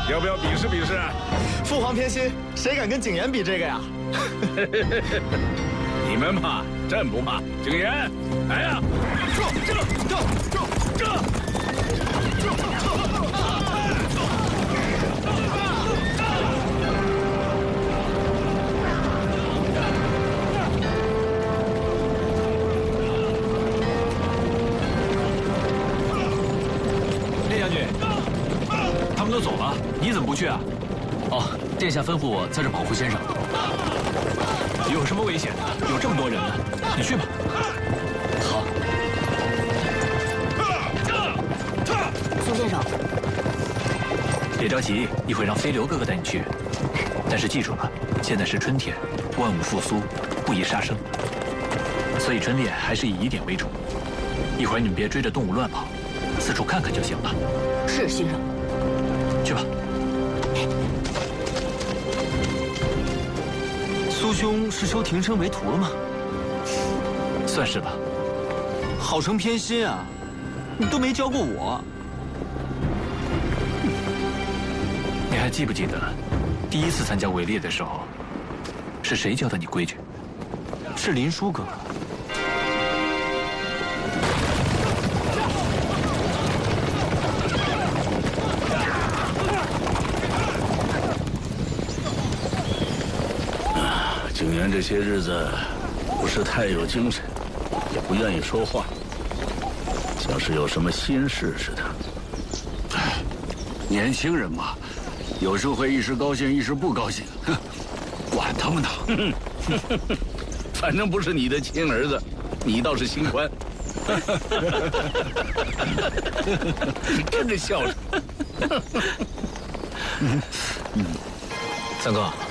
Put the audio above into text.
要不要比试比试？ 父皇偏心，谁敢跟景琰比这个呀？ 你们怕，朕不怕。景琰，来呀！ 列将军，他们都走了，你怎么不去啊？ 哦，殿下吩咐我在这保护先生。 有什么危险？有这么多人呢，你去吧。 好。 苏先生， 别着急，一会让飞流哥哥带你去。但是记住了，现在是春天，万物复苏，不宜杀生。所以春猎还是以疑点为主。一会儿你们别追着动物乱跑，四处看看就行了。 是先生。 去吧。 苏兄是收庭生为徒了吗？ 算是吧。 好生偏心啊！你都没教过我。 你还记不记得，第一次参加围猎的时候，是谁教的你规矩？ 是林殊哥哥。 景琰这些日子不是太有精神，也不愿意说话，像是有什么心事似的。 年轻人嘛，有时候会一时高兴，一时不高兴。哼，管他们呢。 反正不是你的亲儿子，你倒是心宽。真个孝顺。 三哥。